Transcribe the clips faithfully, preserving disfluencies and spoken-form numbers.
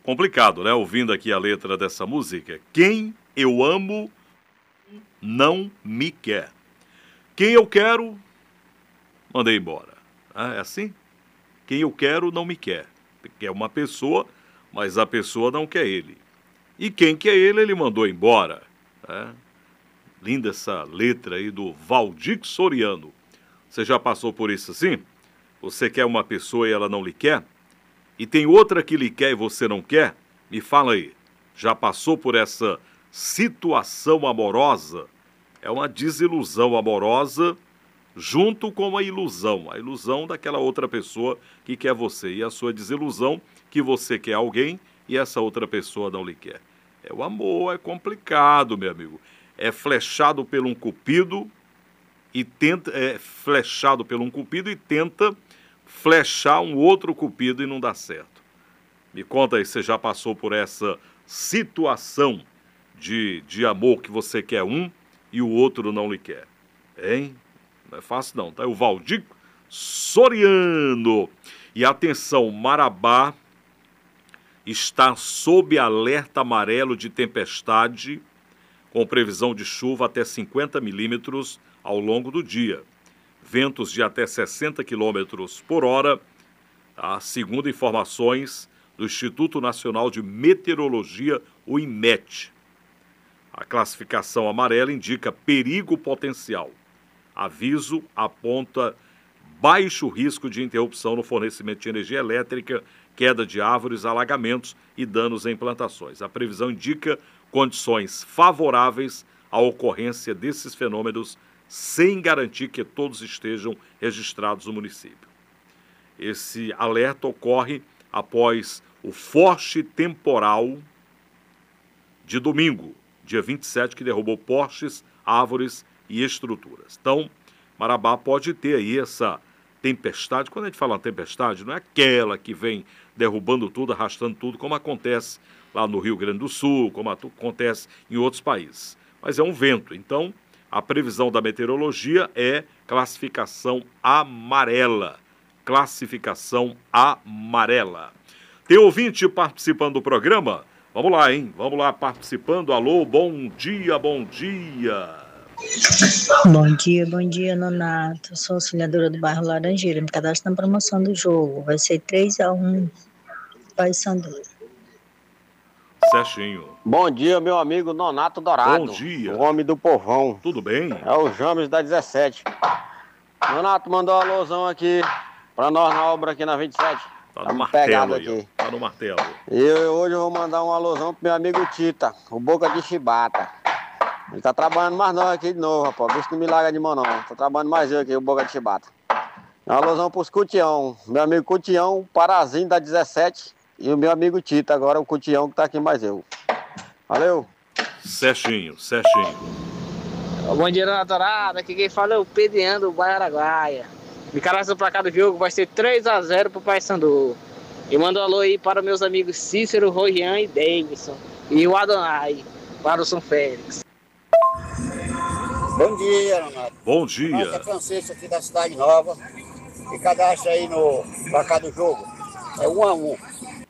Complicado, né? Ouvindo aqui a letra dessa música. Quem eu amo não me quer. Quem eu quero, mandei embora. Ah, é assim? Quem eu quero não me quer. Quer uma pessoa, mas a pessoa não quer ele. E quem quer ele, ele mandou embora. É. Linda essa letra aí do Valdir Soriano. Você já passou por isso assim? Você quer uma pessoa e ela não lhe quer? E tem outra que lhe quer e você não quer? Me fala aí. Já passou por essa situação amorosa? É uma desilusão amorosa junto com a ilusão. A ilusão daquela outra pessoa que quer você. E a sua desilusão que você quer alguém e essa outra pessoa não lhe quer. É, o amor é complicado, meu amigo. É flechado por um cupido e tenta... É flechado por um cupido e tenta flechar um outro cupido e não dá certo. Me conta aí, você já passou por essa situação de, de amor que você quer um e o outro não lhe quer? Hein? Não é fácil não, tá? É o Valdir Soriano. E atenção, Marabá está sob alerta amarelo de tempestade, com previsão de chuva até cinquenta milímetros ao longo do dia. Ventos de até sessenta quilômetros por hora, tá? Segundo informações do Instituto Nacional de Meteorologia, o INMET. A classificação amarela indica perigo potencial. Aviso aponta baixo risco de interrupção no fornecimento de energia elétrica, queda de árvores, alagamentos e danos em plantações. A previsão indica condições favoráveis à ocorrência desses fenômenos, sem garantir que todos estejam registrados no município. Esse alerta ocorre após o forte temporal de domingo, dia vinte e sete, que derrubou postes, árvores e estruturas. Então, Marabá pode ter aí essa tempestade. Quando a gente fala tempestade, não é aquela que vem derrubando tudo, arrastando tudo, como acontece lá no Rio Grande do Sul, como acontece em outros países. Mas é um vento. Então, a previsão da meteorologia é classificação amarela. Classificação amarela. Tem ouvinte participando do programa? Vamos lá, hein? Vamos lá, participando. Alô, bom dia, bom dia. Bom dia, bom dia, Nonato. Sou auxiliadora do bairro Laranjeira. Me cadastro na promoção do jogo. Vai ser três a um Paysandu. Certinho. Bom dia, meu amigo Nonato Dourado. Bom dia. O homem do povão. Tudo bem? É o James da dezessete. Nonato mandou uma alusão aqui pra nós na obra aqui na vinte e sete. Tá no martelo aí, aqui. Tá no martelo. E eu, hoje eu vou mandar uma alusão pro meu amigo Tita, o Boca de Chibata. Ele tá trabalhando mais nós aqui de novo, rapaz. Bicho não me larga de mão, não. Tá trabalhando mais eu aqui, o Boca de Chibata. Uma alusão pros Cutião. Meu amigo Cutião, o Parazinho da dezessete. E o meu amigo Tita, agora o Cutião que tá aqui mais eu. Valeu. Certinho, certinho. Bom dia, Dona Dourada. Aqui quem fala é o Pedrinho do bairro Araguaia. Me cadastro no placar do jogo, vai ser três a zero pro Paysandu. E mando um alô aí para meus amigos Cícero, Rorian e Davidson. E o Adonai, para o São Félix. Bom dia, Renato. Bom dia. Nossa, é Francisco aqui da Cidade Nova. E cadastra aí no placar do jogo. É um a um.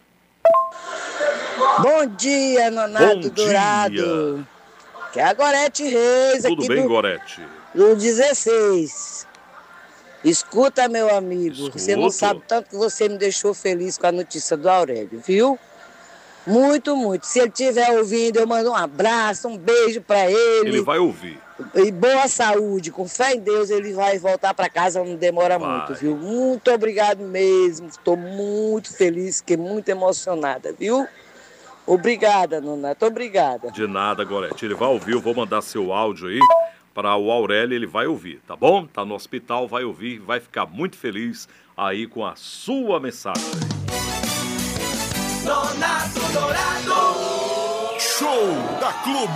Bom dia, Nonato Bom Dourado. dia. Que é a Gorete Reis Tudo aqui bem, do, Gorete? do dezesseis. Escuta, meu amigo, Escuto. Você não sabe tanto que você me deixou feliz com a notícia do Aurélio, viu? Muito, muito. Se ele estiver ouvindo, eu mando um abraço, um beijo pra ele. Ele vai ouvir. E boa saúde, com fé em Deus, ele vai voltar pra casa, não demora vai. muito, viu? Muito obrigado mesmo, estou muito feliz, fiquei muito emocionada, viu? Obrigada, Nonato, obrigada. De nada, Gorete. Ele vai ouvir, eu vou mandar seu áudio aí para o Aurélio, ele vai ouvir, tá bom? Tá no hospital, vai ouvir, vai ficar muito feliz aí com a sua mensagem. Nonato Dourado. Show da Clube.